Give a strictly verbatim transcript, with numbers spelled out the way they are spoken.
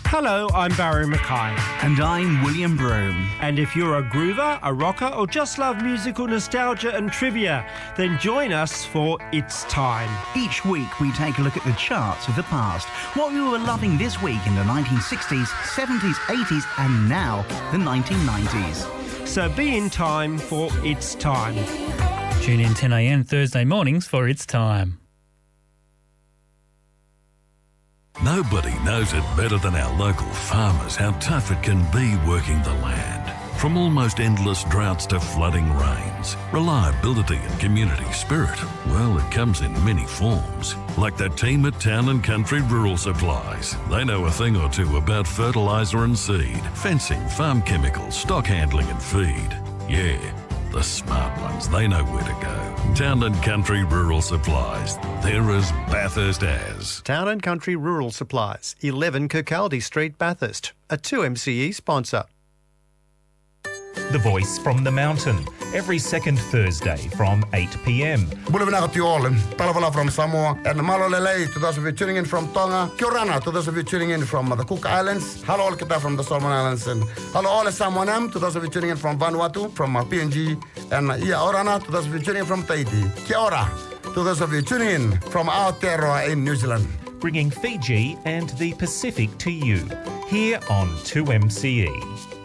Hello, I'm Barry Mackay. And I'm William Broome. And if you're a groover, a rocker, or just love musical nostalgia and trivia, then join us for It's Time. Each week we take a look at the charts of the past, what we were loving this week in the nineteen sixties, seventies, eighties, and now the nineteen nineties. So be in time for It's Time. Tune in ten a m Thursday mornings for It's Time. Nobody knows it better than our local farmers how tough it can be working the land. From almost endless droughts to flooding rains, reliability and community spirit, well, it comes in many forms. Like that team at Town and Country Rural Supplies. They know a thing or two about fertiliser and seed, fencing, farm chemicals, stock handling and feed. Yeah, the smart ones, they know where to go. Town and Country Rural Supplies. They're as Bathurst as. Town and Country Rural Supplies, eleven Kirkcaldy Street, Bathurst. A two M C E sponsor. The Voice from the Mountain, every second Thursday from eight p m. Bullevinaka to all, Palavala from Samoa, and Malolele to those of you tuning in from Tonga, Kia ora to those of you tuning in from the Cook Islands, hello all kita from the Solomon Islands, and hello all Samoanam to those of you tuning in from Vanuatu, from uh, P N G, and uh, Ia Orana to those of you tuning in from Tahiti. Kia ora to those of you tuning in from Aotearoa in New Zealand. Bringing Fiji and the Pacific to you, here on two M C E.